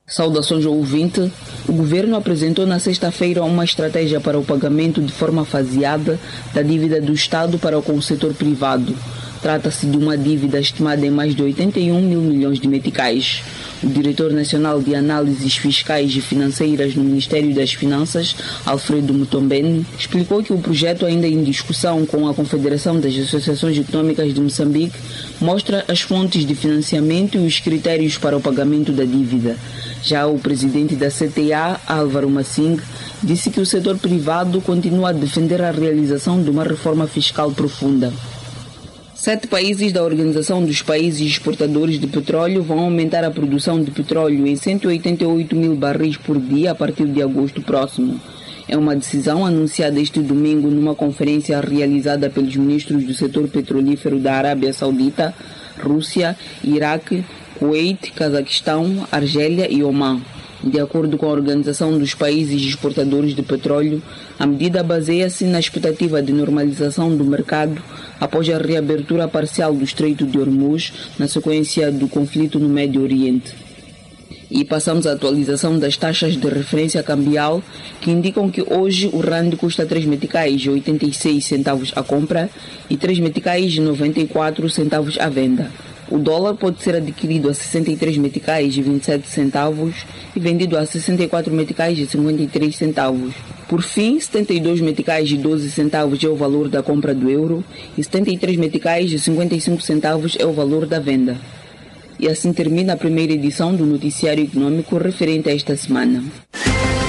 Saudações ao ouvinte. O governo apresentou na sexta-feira uma estratégia para o pagamento de forma faseada da dívida do Estado para com o setor privado. Trata-se de uma dívida estimada em mais de 81 mil milhões de meticais. O diretor nacional de análises fiscais e financeiras no Ministério das Finanças, Alfredo Mutombeni, explicou que o projeto, ainda em discussão com a Confederação das Associações Econômicas de Moçambique, mostra as fontes de financiamento e os critérios para o pagamento da dívida. Já o presidente da CTA, Álvaro Massing, disse que o setor privado continua a defender a realização de uma reforma fiscal profunda. 7 países da Organização dos Países Exportadores de Petróleo vão aumentar a produção de petróleo em 188 mil barris por dia a partir de agosto próximo. É uma decisão anunciada este domingo numa conferência realizada pelos ministros do setor petrolífero da Arábia Saudita, Rússia, Iraque, Kuwait, Cazaquistão, Argélia e Omã. De acordo com a Organização dos Países Exportadores de Petróleo, a medida baseia-se na expectativa de normalização do mercado após a reabertura parcial do Estreito de Hormuz na sequência do conflito no Médio Oriente. E passamos à atualização das taxas de referência cambial, que indicam que hoje o rand custa 3 meticais e 86 centavos à compra e 3 meticais e 94 centavos à venda. O dólar pode ser adquirido a 63 meticais e 27 centavos e vendido a 64 meticais e 53 centavos. Por fim, 72 meticais e 12 centavos é o valor da compra do euro e 73 meticais e 55 centavos é o valor da venda. E assim termina a primeira edição do Noticiário Econômico referente a esta semana.